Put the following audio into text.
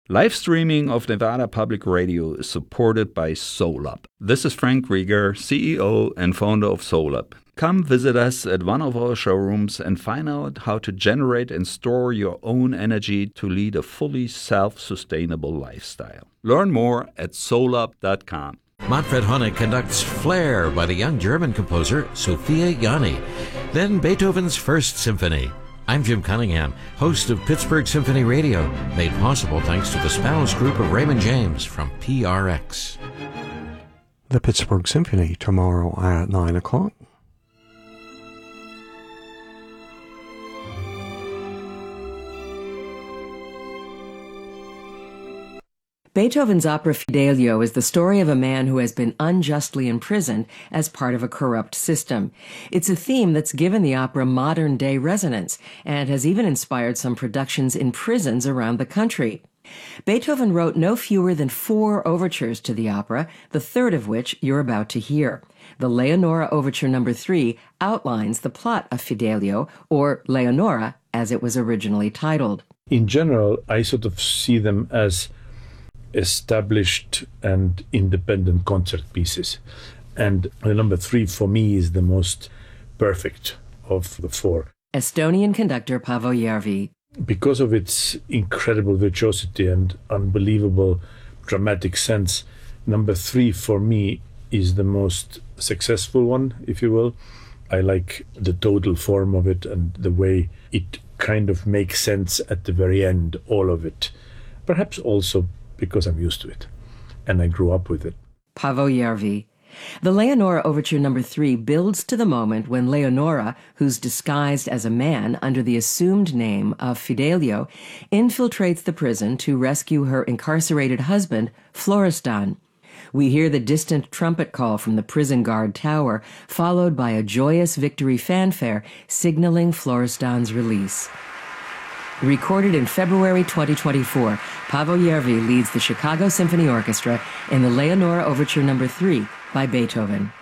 Live streaming of Nevada Public Radio is supported by SolUp. This is Frank Rieger, CEO and founder of SolUp. Come visit us at one of our showrooms and find out how to generate and store your own energy to lead a fully self-sustainable lifestyle. Learn more at solup.com. Manfred Honeck conducts Flair by the young German composer Sophia Jani, then Beethoven's First Symphony. I'm Jim Cunningham, host of Pittsburgh Symphony Radio, made possible thanks to the Spouse Group of Raymond James from PRX. The Pittsburgh Symphony tomorrow at 9 o'clock. Beethoven's opera Fidelio is the story of a man who has been unjustly imprisoned as part of a corrupt system. It's a theme that's given the opera modern-day resonance and has even inspired some productions in prisons around the country. Beethoven wrote no fewer than 4 overtures to the opera, the third of which you're about to hear. The Leonora Overture No. 3 outlines the plot of Fidelio, or Leonora, as it was originally titled. In general, I sort of see them as established and independent concert pieces. And the number 3 for me is the most perfect of the 4. Estonian conductor Paavo Järvi. Because of its incredible virtuosity and unbelievable dramatic sense, number 3 for me is the most successful one, if you will. I like the total form of it and the way it kind of makes sense at the very end, all of it. Perhaps also because I'm used to it, and I grew up with it. Paavo Järvi. The Leonora Overture No. 3 builds to the moment when Leonora, who's disguised as a man under the assumed name of Fidelio, infiltrates the prison to rescue her incarcerated husband, Florestan. We hear the distant trumpet call from the prison guard tower, followed by a joyous victory fanfare signaling Florestan's release. Recorded in February 2024, Paavo Järvi leads the Chicago Symphony Orchestra in the Leonora Overture No. 3 by Beethoven.